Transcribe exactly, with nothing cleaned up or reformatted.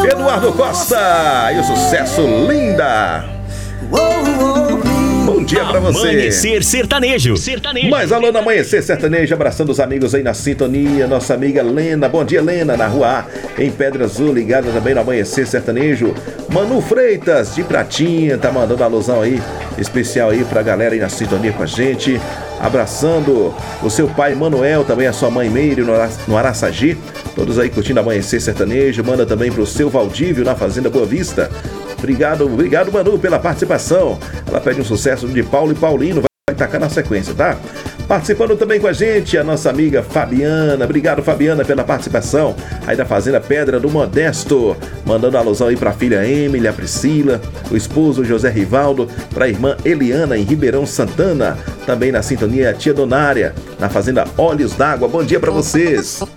Eduardo Costa e o sucesso Linda. Bom dia pra você. Amanhecer Sertanejo. Sertanejo. Mais alô no Amanhecer Sertanejo, abraçando os amigos aí na sintonia. Nossa amiga Lena, bom dia Lena, na Rua A, em Pedra Azul, ligada também no Amanhecer Sertanejo. Manu Freitas, de Pratinha, tá mandando alusão aí, especial aí pra galera aí na sintonia com a gente. Abraçando o seu pai Manuel, também a sua mãe Meire no Araçagi. Todos aí curtindo Amanhecer Sertanejo. Manda também pro seu Valdívio na Fazenda Boa Vista. Obrigado, obrigado Manu pela participação. Ela pede um sucesso de Paulo e Paulino, vai tacar na sequência, tá? Participando também com a gente, a nossa amiga Fabiana. Obrigado, Fabiana, pela participação aí da Fazenda Pedra do Modesto. Mandando alusão aí pra filha Emily, a Priscila, o esposo José Rivaldo, pra irmã Eliana em Ribeirão Santana. Também na sintonia a tia Donária, na Fazenda Olhos d'Água. Bom dia pra vocês.